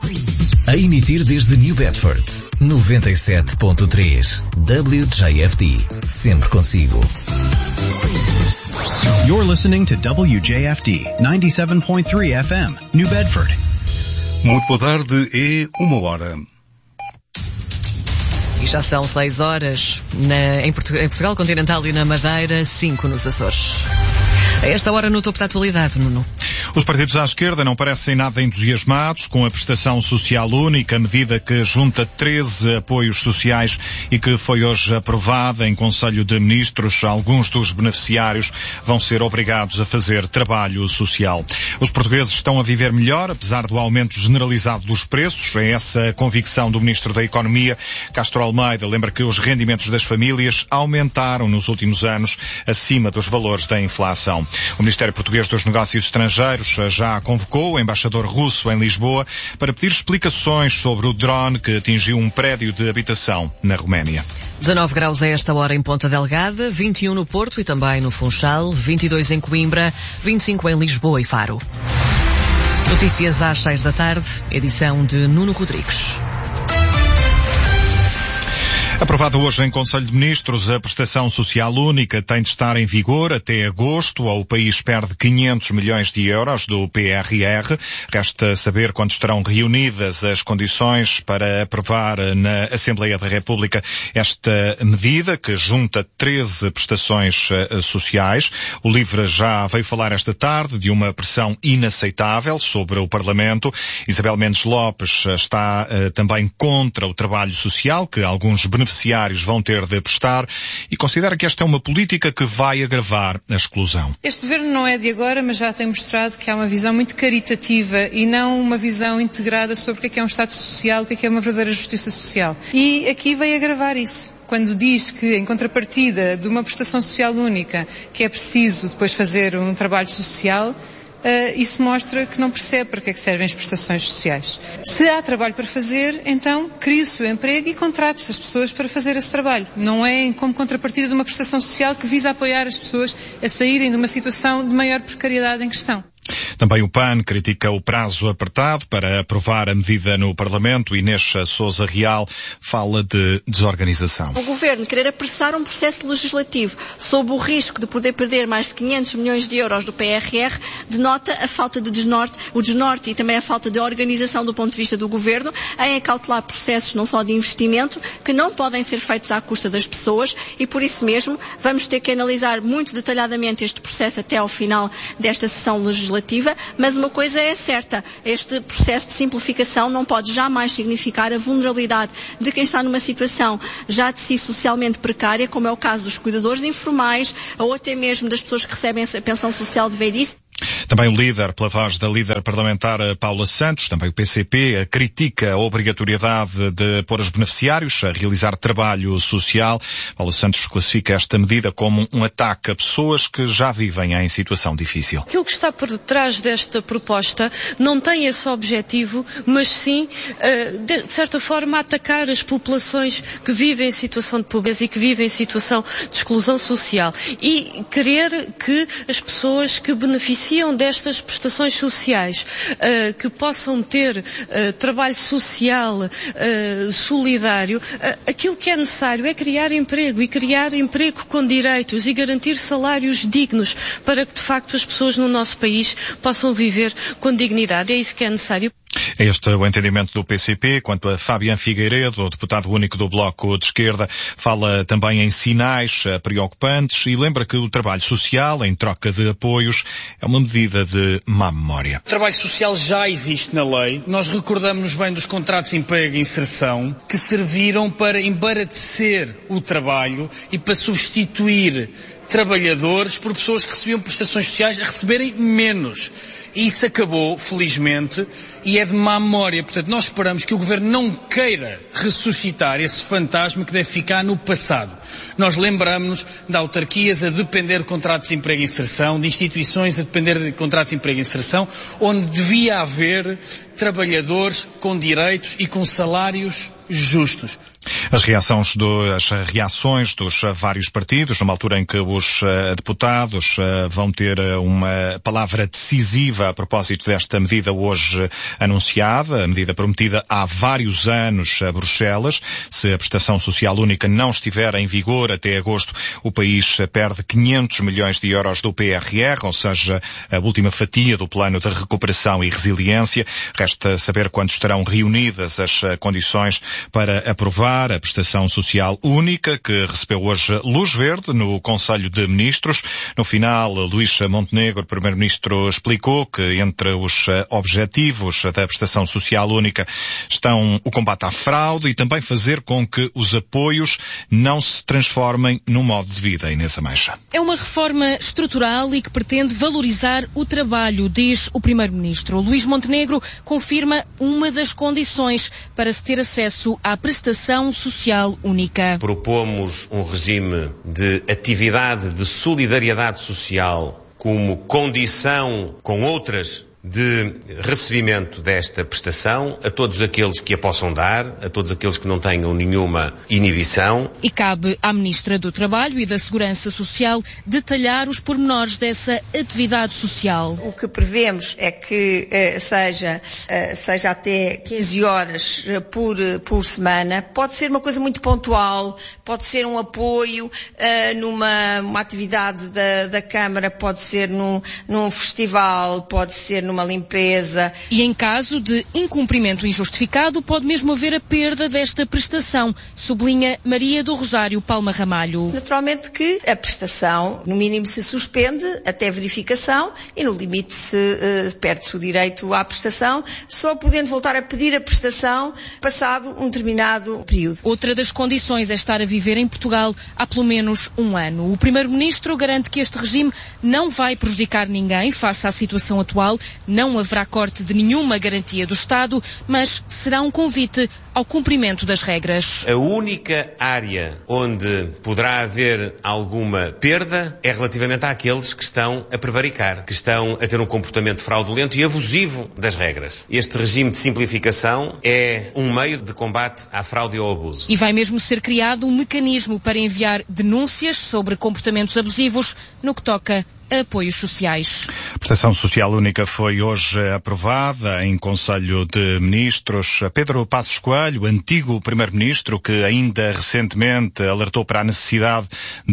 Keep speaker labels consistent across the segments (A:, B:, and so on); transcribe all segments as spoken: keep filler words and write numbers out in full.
A: A emitir desde New Bedford, noventa e sete ponto três W J F D, sempre consigo.
B: You're listening to W J F D ninety-seven point three F M, New Bedford.
C: Muito boa tarde, é uma hora.
D: E já são seis horas na, em, Portugal, em Portugal Continental e na Madeira, cinco nos Açores. A esta hora no topo da atualidade, Nuno.
C: Os partidos à esquerda não parecem nada entusiasmados com a prestação social única, medida que junta treze apoios sociais e que foi hoje aprovada em Conselho de Ministros. Alguns dos beneficiários vão ser obrigados a fazer trabalho social. Os portugueses estão a viver melhor, apesar do aumento generalizado dos preços. É essa a convicção do Ministro da Economia, Castro Almeida. Lembra que os rendimentos das famílias aumentaram nos últimos anos acima dos valores da inflação. O Ministério Português dos Negócios Estrangeiros já convocou o embaixador russo em Lisboa para pedir explicações sobre o drone que atingiu um prédio de habitação na Roménia.
D: dezanove graus a esta hora em Ponta Delgada, vinte e um no Porto e também no Funchal, vinte e dois em Coimbra, vinte e cinco em Lisboa e Faro. Notícias às seis da tarde, edição de Nuno Rodrigues.
C: Aprovada hoje em Conselho de Ministros, a prestação social única tem de estar em vigor até agosto. O país perde quinhentos milhões de euros do P R R. Resta saber quando estarão reunidas as condições para aprovar na Assembleia da República esta medida, que junta treze prestações sociais. O LIVRE já veio falar esta tarde de uma pressão inaceitável sobre o Parlamento. Isabel Mendes Lopes está uh, também contra o trabalho social, que alguns beneficiários beneficiários vão ter de prestar, e considera que esta é uma política que vai agravar a exclusão.
E: Este governo não é de agora, mas já tem mostrado que há uma visão muito caritativa e não uma visão integrada sobre o que é um Estado social, o que é uma verdadeira justiça social. E aqui veio agravar isso. Quando diz que, em contrapartida de uma prestação social única, que é preciso depois fazer um trabalho social, Uh, isso mostra que não percebe para que é que servem as prestações sociais. Se há trabalho para fazer, então crie-se o emprego e contrate-se as pessoas para fazer esse trabalho. Não é como contrapartida de uma prestação social que visa apoiar as pessoas a saírem de uma situação de maior precariedade em questão.
C: Também o P A N critica o prazo apertado para aprovar a medida no Parlamento. Inês Sousa Real fala de desorganização.
F: O Governo querer apressar um processo legislativo sob o risco de poder perder mais de quinhentos milhões de euros do P R R denota a falta de desnorte, o desnorte e também a falta de organização do ponto de vista do Governo em acautelar processos não só de investimento que não podem ser feitos à custa das pessoas, e por isso mesmo vamos ter que analisar muito detalhadamente este processo até ao final desta sessão legislativa. Mas uma coisa é certa, este processo de simplificação não pode jamais significar a vulnerabilidade de quem está numa situação já de si socialmente precária, como é o caso dos cuidadores informais ou até mesmo das pessoas que recebem a pensão social de velhice.
C: Também o líder, pela voz da líder parlamentar Paula Santos, também o P C P, critica a obrigatoriedade de pôr os beneficiários a realizar trabalho social. Paula Santos classifica esta medida como um ataque a pessoas que já vivem em situação difícil.
G: Aquilo que está por detrás desta proposta não tem esse objetivo, mas sim, de certa forma, atacar as populações que vivem em situação de pobreza e que vivem em situação de exclusão social e querer que as pessoas que beneficiam destas prestações sociais, uh, que possam ter uh, trabalho social uh, solidário, uh, aquilo que é necessário é criar emprego e criar emprego com direitos e garantir salários dignos para que de facto as pessoas no nosso país possam viver com dignidade. É isso que é necessário.
C: É este o entendimento do P C P. Quanto a Fabián Figueiredo, o deputado único do Bloco de Esquerda, fala também em sinais preocupantes e lembra que o trabalho social, em troca de apoios, é uma medida de má memória.
H: O trabalho social já existe na lei. Nós recordamos-nos bem dos contratos de emprego e inserção, que serviram para embaratecer o trabalho e para substituir trabalhadores por pessoas que recebiam prestações sociais a receberem menos. E isso acabou, felizmente, e é de má memória. Portanto, nós esperamos que o Governo não queira ressuscitar esse fantasma que deve ficar no passado. Nós lembramos-nos de autarquias a depender de contratos de emprego e inserção, de instituições a depender de contratos de emprego e inserção, onde devia haver trabalhadores com direitos e com salários justos.
C: As reações, do, as reações dos vários partidos, numa altura em que os uh, deputados uh, vão ter uh, uma palavra decisiva a propósito desta medida hoje uh, anunciada, a medida prometida há vários anos a Bruxelas. Se a prestação social única não estiver em vigor até agosto, o país uh, perde quinhentos milhões de euros do P R R, ou seja, a última fatia do plano de recuperação e resiliência. Resta saber quando estarão reunidas as uh, condições para aprovar a prestação social única, que recebeu hoje luz verde no Conselho de Ministros. No final, Luís Montenegro, Primeiro-Ministro, explicou que entre os objetivos da prestação social única estão o combate à fraude e também fazer com que os apoios não se transformem num modo de vida. Inês Ameixa.
I: É uma reforma estrutural e que pretende valorizar o trabalho, diz o Primeiro-Ministro. Luís Montenegro confirma uma das condições para se ter acesso à prestação social única.
J: Propomos um regime de atividade de solidariedade social como condição com outras de recebimento desta prestação a todos aqueles que a possam dar, a todos aqueles que não tenham nenhuma inibição.
I: E cabe à Ministra do Trabalho e da Segurança Social detalhar os pormenores dessa atividade social.
K: O que prevemos é que eh, seja, eh, seja até quinze horas eh, por, por semana. Pode ser uma coisa muito pontual, pode ser um apoio eh, numa uma atividade da, da Câmara, pode ser num, num festival, pode ser numa limpeza.
I: E em caso de incumprimento injustificado, pode mesmo haver a perda desta prestação, sublinha Maria do Rosário Palma Ramalho.
K: Naturalmente que a prestação, no mínimo, se suspende até verificação e, no limite, se uh, perde-se o direito à prestação, só podendo voltar a pedir a prestação passado um determinado período.
I: Outra das condições é estar a viver em Portugal há pelo menos um ano. O Primeiro-Ministro garante que este regime não vai prejudicar ninguém face à situação atual. Não haverá corte de nenhuma garantia do Estado, mas será um convite ao cumprimento das regras.
J: A única área onde poderá haver alguma perda é relativamente àqueles que estão a prevaricar, que estão a ter um comportamento fraudulento e abusivo das regras. Este regime de simplificação é um meio de combate à fraude e ao abuso.
I: E vai mesmo ser criado um mecanismo para enviar denúncias sobre comportamentos abusivos no que toca a apoios sociais.
C: A prestação social única foi hoje aprovada em Conselho de Ministros. Pedro Passos Coelho, antigo Primeiro-Ministro, que ainda recentemente alertou para a necessidade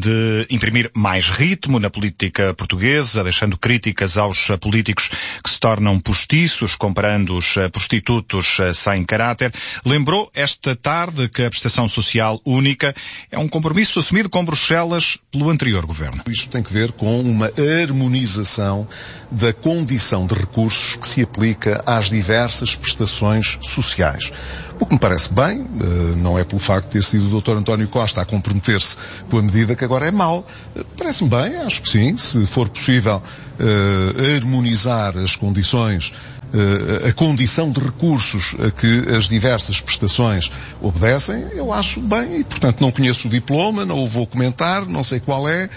C: de imprimir mais ritmo na política portuguesa, deixando críticas aos políticos que se tornam postiços, comparando os prostitutos sem caráter, lembrou esta tarde que a prestação social única é um compromisso assumido com Bruxelas pelo anterior governo.
L: Isto tem que ver com uma harmonização da condição de recursos que se aplica às diversas prestações sociais. O que me parece bem, não é pelo facto de ter sido o doutor António Costa a comprometer-se com a medida que agora é mau. Parece-me bem, acho que sim, se for possível harmonizar as condições, a condição de recursos a que as diversas prestações obedecem, eu acho bem e, portanto, não conheço o diploma, não o vou comentar, não sei qual é,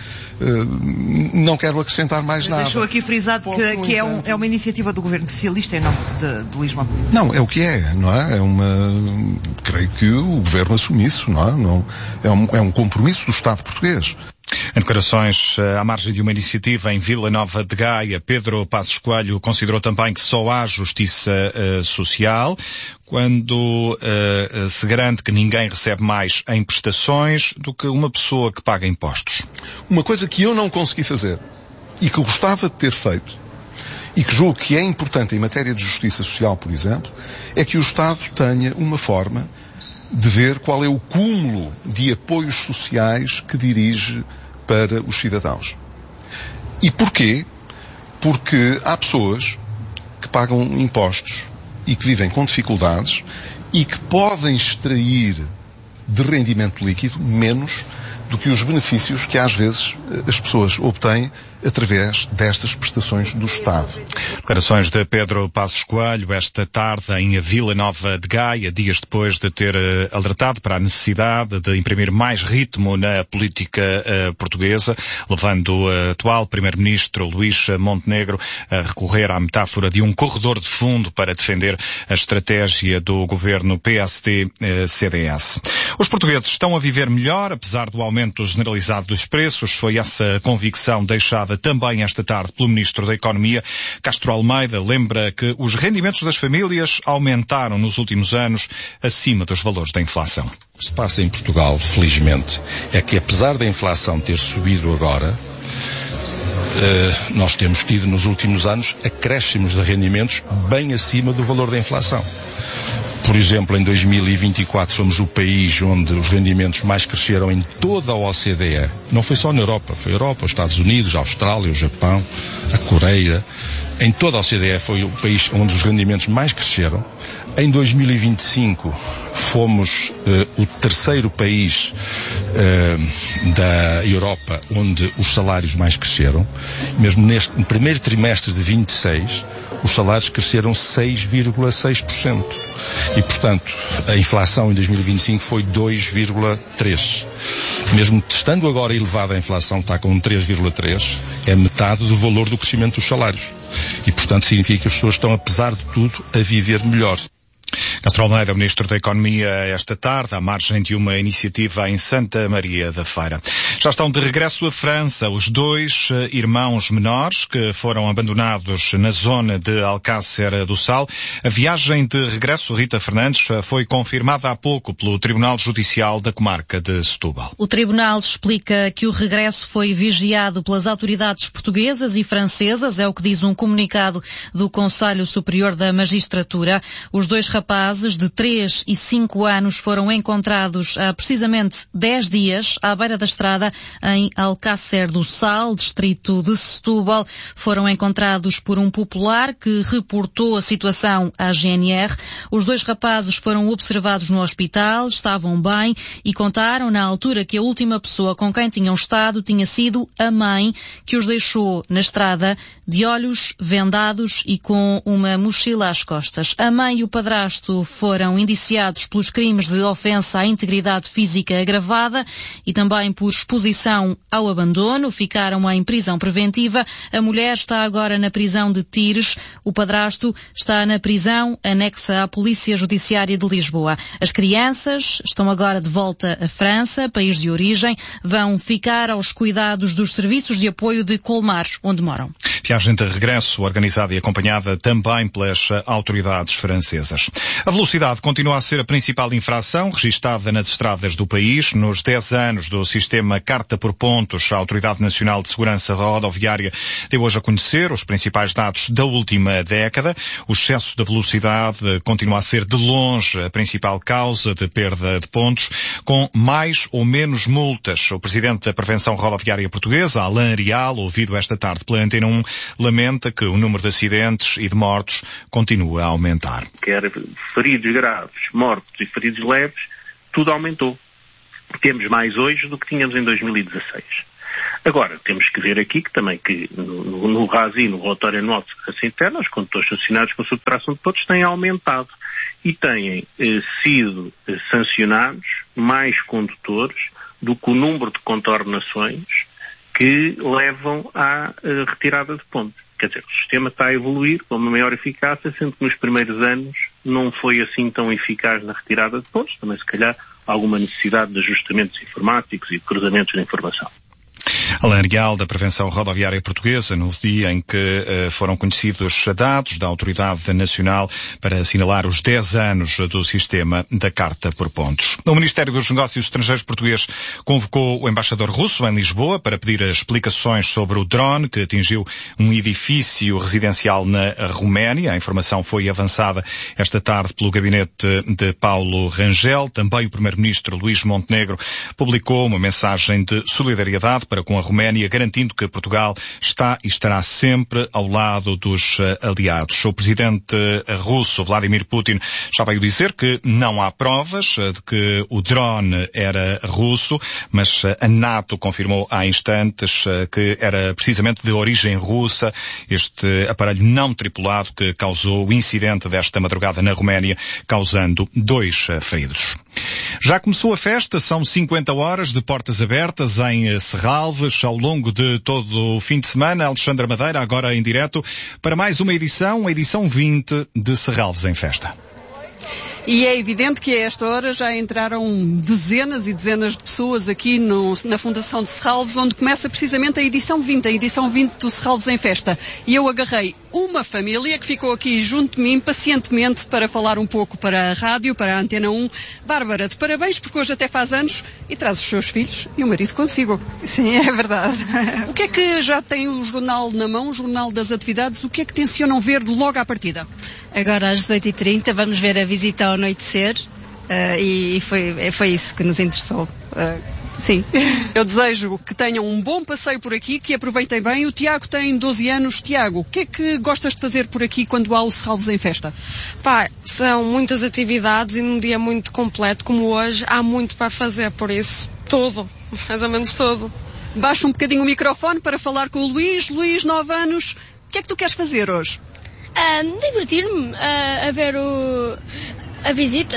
L: não quero acrescentar mais nada.
M: Deixou aqui frisado que, que é, um, é uma iniciativa do Governo Socialista em nome de, de Luís Montenegro.
L: Não, é o que é, não é? É uma... Creio que o Governo assume isso, não é? Não, é, um, é um compromisso do Estado português.
C: Em declarações à margem de uma iniciativa em Vila Nova de Gaia, Pedro Passos Coelho considerou também que só há justiça uh, social quando uh, se garante que ninguém recebe mais em prestações do que uma pessoa que paga impostos.
L: Uma coisa que eu não consegui fazer e que gostava de ter feito e que julgo que é importante em matéria de justiça social, por exemplo, é que o Estado tenha uma forma de ver qual é o cúmulo de apoios sociais que dirige para os cidadãos. E porquê? Porque há pessoas que pagam impostos e que vivem com dificuldades e que podem extrair de rendimento líquido menos do que os benefícios que às vezes as pessoas obtêm através destas prestações do Estado.
C: Declarações de Pedro Passos Coelho esta tarde em Vila Nova de Gaia, dias depois de ter uh, alertado para a necessidade de imprimir mais ritmo na política uh, portuguesa, levando o atual Primeiro-Ministro Luís Montenegro a recorrer à metáfora de um corredor de fundo para defender a estratégia do governo P S D C D S. Os portugueses estão a viver melhor, apesar do aumento generalizado dos preços. Foi essa convicção deixada também esta tarde pelo Ministro da Economia. Castro Almeida lembra que os rendimentos das famílias aumentaram nos últimos anos acima dos valores da inflação.
N: O que se passa em Portugal, felizmente, é que apesar da inflação ter subido agora, nós temos tido nos últimos anos acréscimos de rendimentos bem acima do valor da inflação. Por exemplo, em dois mil e vinte e quatro fomos o país onde os rendimentos mais cresceram em toda a O C D E. Não foi só na Europa, foi a Europa, os Estados Unidos, a Austrália, o Japão, a Coreia. Em toda a O C D E foi o país onde os rendimentos mais cresceram. Em dois mil e vinte e cinco fomos uh, o terceiro país uh, da Europa onde os salários mais cresceram. Mesmo neste no primeiro trimestre de vinte e seis, os salários cresceram seis vírgula seis por cento. E, portanto, a inflação em dois mil e vinte e cinco foi dois vírgula três por cento. Mesmo estando agora elevada a inflação, está com três vírgula três por cento, é metade do valor do crescimento dos salários. E, portanto, significa que as pessoas estão, apesar de tudo, a viver melhor.
C: Castro Almeida, Ministro da Economia, esta tarde, à margem de uma iniciativa em Santa Maria da Feira. Já estão de regresso à França os dois irmãos menores que foram abandonados na zona de Alcácer do Sal. A viagem de regresso, Rita Fernandes, foi confirmada há pouco pelo Tribunal Judicial da Comarca de Setúbal.
O: O Tribunal explica que o regresso foi vigiado pelas autoridades portuguesas e francesas, é o que diz um comunicado do Conselho Superior da Magistratura. Os dois rapazes de três e cinco anos foram encontrados há precisamente dez dias à beira da estrada em Alcácer do Sal, distrito de Setúbal. Foram encontrados por um popular que reportou a situação à G N R. Os dois rapazes foram observados no hospital, estavam bem e contaram na altura que a última pessoa com quem tinham estado tinha sido a mãe, que os deixou na estrada de olhos vendados e com uma mochila às costas. A mãe e o padrasto foram indiciados pelos crimes de ofensa à integridade física agravada e também por exposição ao abandono. Ficaram em prisão preventiva. A mulher está agora na prisão de Tires. O padrasto está na prisão anexa à Polícia Judiciária de Lisboa. As crianças estão agora de volta à França, país de origem. Vão ficar aos cuidados dos serviços de apoio de Colmar, onde moram.
C: Viagem de regresso organizada e acompanhada também pelas autoridades francesas. A velocidade continua a ser a principal infração registada nas estradas do país. Nos dez anos do sistema Carta por Pontos, a Autoridade Nacional de Segurança Rodoviária deu hoje a conhecer os principais dados da última década. O excesso de velocidade continua a ser de longe a principal causa de perda de pontos, com mais ou menos multas. O Presidente da Prevenção Rodoviária Portuguesa, Alain Rial, ouvido esta tarde pela Antena um, lamenta que o número de acidentes e de mortos continua a aumentar.
P: Quer feridos graves, mortos e feridos leves, tudo aumentou. Temos mais hoje do que tínhamos em dois mil e dezasseis. Agora, temos que ver aqui que também que no, no, no R A S I, no relatório anual de segurança interna, os condutores sancionados com subtração de pontos têm aumentado e têm eh, sido eh, sancionados mais condutores do que o número de contornações que levam à eh, retirada de pontos. Quer dizer, o sistema está a evoluir com uma maior eficácia, sendo que nos primeiros anos não foi assim tão eficaz na retirada de pontos. Também, se calhar, alguma necessidade de ajustamentos informáticos e de cruzamentos de informação.
C: Alain Rial, da Prevenção Rodoviária Portuguesa, no dia em que uh, foram conhecidos dados da Autoridade Nacional para assinalar os dez anos do sistema da Carta por Pontos. O Ministério dos Negócios Estrangeiros português convocou o embaixador russo em Lisboa para pedir explicações sobre o drone que atingiu um edifício residencial na Roménia. A informação foi avançada esta tarde pelo gabinete de Paulo Rangel. Também o Primeiro-Ministro Luís Montenegro publicou uma mensagem de solidariedade para com a Roménia, garantindo que Portugal está e estará sempre ao lado dos aliados. O presidente russo, Vladimir Putin, já veio dizer que não há provas de que o drone era russo, mas a NATO confirmou há instantes que era precisamente de origem russa este aparelho não tripulado que causou o incidente desta madrugada na Roménia, causando dois feridos. Já começou a festa, são cinquenta horas de portas abertas em Serralves ao longo de todo o fim de semana. Alexandra Madeira, agora em direto, para mais uma edição, a edição vinte de Serralves em Festa.
Q: E é evidente que a esta hora já entraram dezenas e dezenas de pessoas aqui no, na Fundação de Serralves, onde começa precisamente a edição vinte, a edição vinte do Serralves em Festa. E eu agarrei uma família que ficou aqui junto de mim pacientemente para falar um pouco para a rádio, para a Antena um. Bárbara, de parabéns, porque hoje até faz anos e traz os seus filhos e o marido consigo.
R: Sim, é verdade.
Q: O que é que já tem o jornal na mão, o jornal das atividades, o que é que tencionam ver logo à partida?
R: Agora às dezoito e trinta vamos ver a visita ao anoitecer uh, e foi, foi isso que nos interessou. Uh, sim.
Q: Eu desejo que tenham um bom passeio por aqui, que aproveitem bem. O Tiago tem doze anos. Tiago, o que é que gostas de fazer por aqui quando há o Serralves em Festa?
S: Pá, são muitas atividades e num dia muito completo como hoje há muito para fazer, por isso tudo, mais ou menos tudo.
Q: Baixa um bocadinho o microfone para falar com o Luís. Luís, nove anos. O que é que tu queres fazer hoje?
T: Um, divertir-me uh, a ver o, a visita.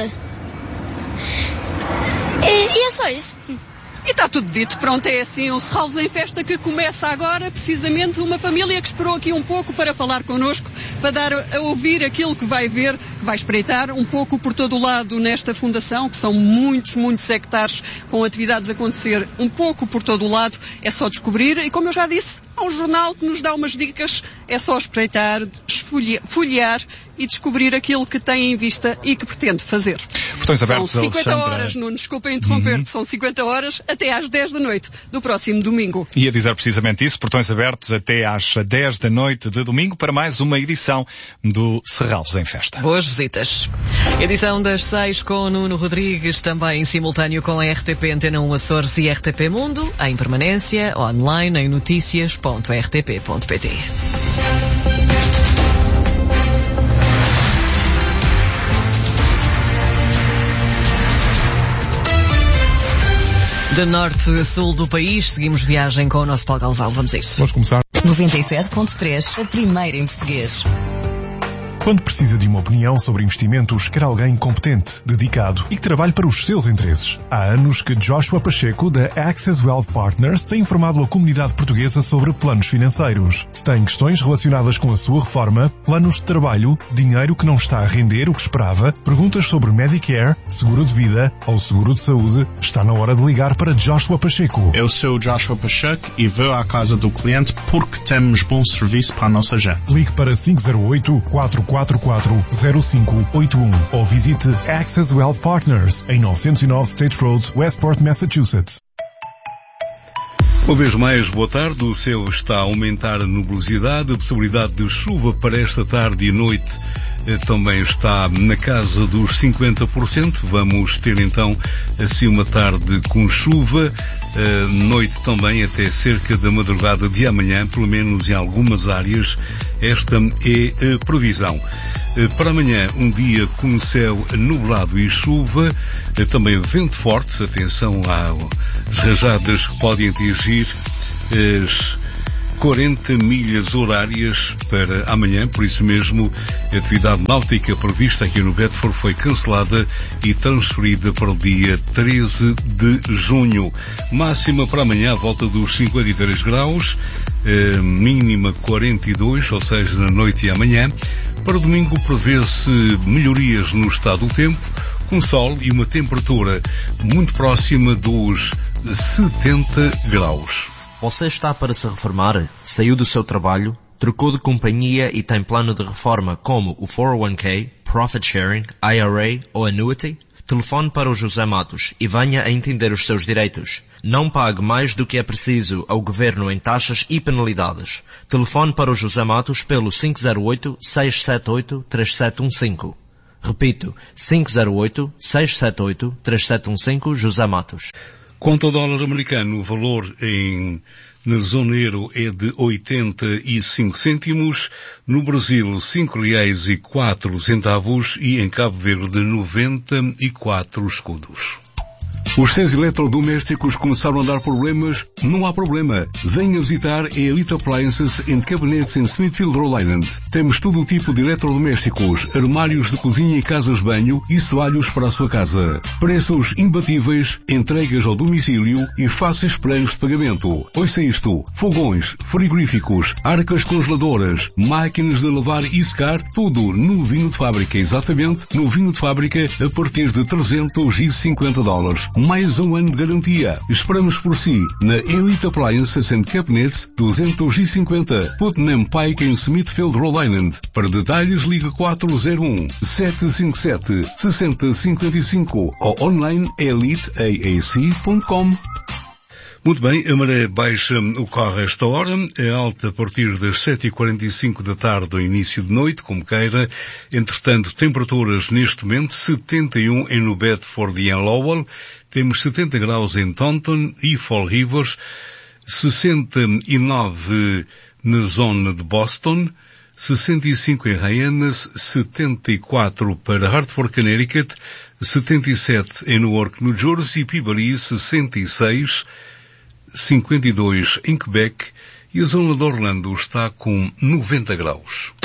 T: E, e é só isso.
Q: E está tudo dito, pronto, é assim o Serralves em Festa que começa agora, precisamente uma família que esperou aqui um pouco para falar connosco, para dar a ouvir aquilo que vai ver, que vai espreitar um pouco por todo o lado nesta fundação, que são muitos, muitos hectares com atividades a acontecer um pouco por todo o lado, é só descobrir e como eu já disse, há um jornal que nos dá umas dicas, é só espreitar, esfolhear, folhear e descobrir aquilo que tem em vista e que pretende fazer.
C: Portões abertos,
Q: são cinquenta
C: Alexandra.
Q: horas, Nuno, desculpa interromper, uhum. São cinquenta horas até às dez da noite do próximo domingo.
C: Ia dizer precisamente isso, portões abertos até às dez da noite de domingo para mais uma edição do Serralves em Festa.
D: Boas visitas. Edição das seis com Nuno Rodrigues, também em simultâneo com a R T P Antena um Açores e R T P Mundo, em permanência, online, em notícias ponto r t p ponto p t. De norte a sul do país, seguimos viagem com o nosso Paulo Galvão. Vamos a isso.
U: Vamos começar.
V: noventa e sete ponto três, a primeira em português.
U: Quando precisa de uma opinião sobre investimentos, quer alguém competente, dedicado e que trabalhe para os seus interesses. Há anos que Joshua Pacheco, da Access Wealth Partners, tem informado a comunidade portuguesa sobre planos financeiros. Se tem questões relacionadas com a sua reforma, planos de trabalho, dinheiro que não está a render o que esperava, perguntas sobre Medicare, seguro de vida ou seguro de saúde, está na hora de ligar para Joshua Pacheco.
W: Eu sou Joshua Pacheco e vou à casa do cliente porque temos bom serviço para a nossa gente.
U: Ligue para cinco zero oito, quatro quatro quatro, zero cinco oito um ou visite Access Wealth Partners em novecentos e nove State Road, Westport, Massachusetts.
X: Uma vez mais, boa tarde. O céu está a aumentar a nubosidade, a possibilidade de chuva para esta tarde e noite também está na casa dos cinquenta por cento. Vamos ter então assim uma tarde com chuva, noite também até cerca da madrugada de amanhã, pelo menos em algumas áreas. Esta é a previsão. Para amanhã, um dia com céu nublado e chuva, também vento forte, atenção às rajadas que podem atingir as quarenta milhas horárias para amanhã, por isso mesmo a atividade náutica prevista aqui no Bedford foi cancelada e transferida para o dia treze de junho. Máxima para amanhã à volta dos cinquenta e três graus, eh, mínima quarenta e dois, ou seja, na noite e amanhã. Para domingo prevê-se melhorias no estado do tempo, com sol e uma temperatura muito próxima dos setenta graus.
Y: Você está para se reformar? Saiu do seu trabalho? Trocou de companhia e tem plano de reforma como o quatro oh um k, Profit Sharing, I R A ou Annuity? Telefone para o José Matos e venha a entender os seus direitos. Não pague mais do que é preciso ao Governo em taxas e penalidades. Telefone para o José Matos pelo cinco zero oito, seis sete oito, três sete um cinco. Repito, cinco zero oito, seis sete oito, três sete um cinco, José Matos.
X: Quanto ao dólar americano, o valor em na zona euro é de oitenta e cinco cêntimos, no Brasil cinco reais e quatro centavos e em Cabo Verde noventa e quatro escudos. Os seus eletrodomésticos começaram a dar problemas? Não há problema. Venha visitar a Elite Appliances and Cabinets em Smithfield, Rhode Island. Temos todo o tipo de eletrodomésticos, armários de cozinha e casas de banho e soalhos para a sua casa. Preços imbatíveis, entregas ao domicílio e fáceis planos de pagamento. Ouça isto. Fogões, frigoríficos, arcas congeladoras, máquinas de lavar e secar, tudo novinho de fábrica, exatamente novinho de fábrica a partir de trezentos e cinquenta dólares. Mais um ano de garantia. Esperamos por si na Elite Appliances and Cabinets duzentos e cinquenta Putnam Pike em Smithfield, Rhode Island. Para detalhes ligue quatro zero um, sete cinco sete, seis zero cinco cinco ou online elite a a c ponto com. Muito bem, a maré baixa ocorre a esta hora, é alta a partir das sete e quarenta e cinco da tarde ao início de noite, como queira. Entretanto, temperaturas neste momento, setenta e um em New Bedford e em Lowell, temos setenta graus em Taunton e Fall River, sessenta e nove na zona de Boston, sessenta e cinco em Hyannis, setenta e quatro para Hartford, Connecticut, setenta e sete em Newark, New Jersey, e Peabody, sessenta e seis, cinquenta e dois em Quebec e a zona de Orlando está com noventa graus.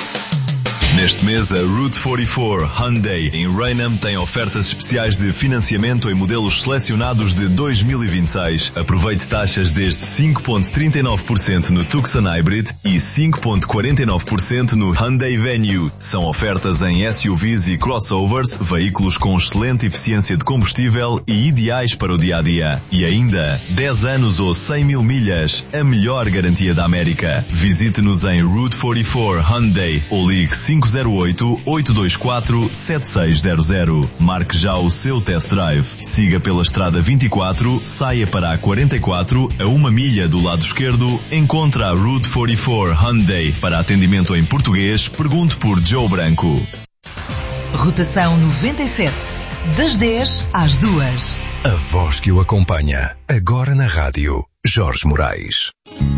A: Neste mês, a Route quarenta e quatro Hyundai em Raynham tem ofertas especiais de financiamento em modelos selecionados de dois mil e vinte e seis. Aproveite taxas desde cinco vírgula trinta e nove por cento no Tucson Hybrid e cinco vírgula quarenta e nove por cento no Hyundai Venue. São ofertas em S U Vs e crossovers, veículos com excelente eficiência de combustível e ideais para o dia-a-dia. E ainda, dez anos ou cem mil milhas, a melhor garantia da América. Visite-nos em Route quarenta e quatro Hyundai ou ligue cinco zero oito, oito dois quatro, sete seis zero zero. Marque já o seu test drive. Siga pela estrada vinte e quatro, saia para a quarenta e quatro, a uma milha do lado esquerdo, encontra a Route quarenta e quatro Hyundai. Para atendimento em português, pergunte por Joe Branco.
B: Rotação noventa e sete, das dez às duas.
E: A voz que o acompanha, agora na rádio, Jorge Moraes.